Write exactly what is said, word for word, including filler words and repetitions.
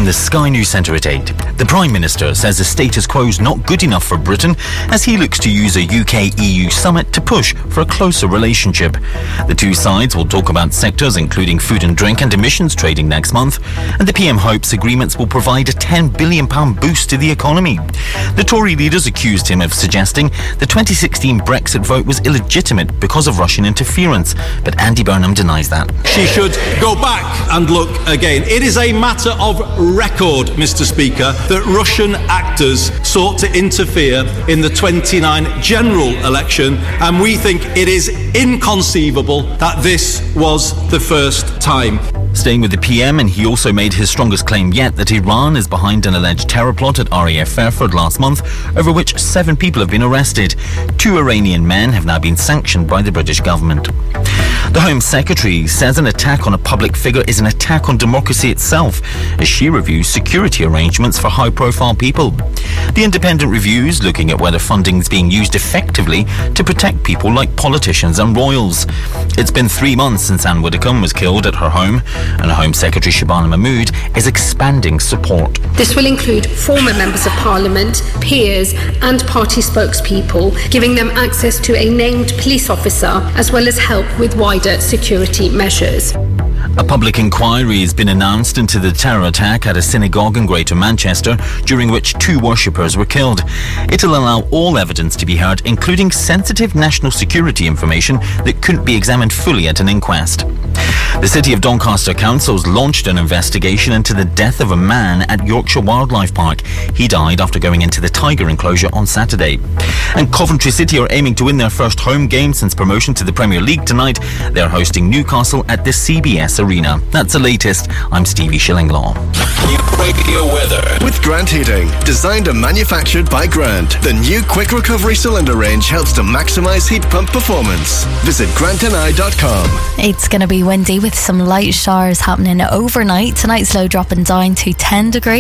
From the Sky News Centre at eight, the Prime Minister says the status quo is not good enough for Britain as he looks to use a U K E U summit to push for a closer relationship. The two sides will talk about sectors including food and drink and emissions trading next month, and the P M hopes agreements will provide a ten billion pounds boost to the economy. The Tory leaders accused him of suggesting the twenty sixteen Brexit vote was illegitimate because of Russian interference, but Andy Burnham denies that. She should go back and look again. It is a matter of record, Mr Speaker, that Russian actors sought to interfere in the twenty-nine general election, and we think it is inconceivable that this was the first time. Staying with the P M, and he also made his strongest claim yet that Iran is behind an alleged terror plot at R A F Fairford last month, over which seven people have been arrested. Two Iranian men have now been sanctioned by the British government. The Home Secretary says an attack on a public figure is an attack on democracy itself, as she reviews security arrangements for high-profile people. The Independent reviews looking at whether funding is being used effectively to protect people like politicians and royals. It's been three months since Anne Widdecombe was killed at her home, and Home Secretary Shabana Mahmood is expanding support. This will include former members of Parliament, peers and party spokespeople, giving them access to a named police officer as well as help with wider security measures. A public inquiry has been announced into the terror attack at a synagogue in Greater Manchester, during which two worshippers were killed. It'll allow all evidence to be heard, including sensitive national security information that couldn't be examined fully at an inquest. The City of Doncaster Council's launched an investigation into the death of a man at Yorkshire Wildlife Park. He died after going into the tiger enclosure on Saturday. And Coventry City are aiming to win their first home game since promotion to the Premier League tonight. They're hosting Newcastle at the C B S Arena. That's the latest. I'm Stevie Shillinglaw. Radio weather with Grant Heating. Designed and manufactured by Grant, the new quick recovery cylinder range helps to maximise heat pump performance. Visit grant and I dot com. It's going to be windy with some light showers happening overnight. Tonight's low dropping down to ten degrees.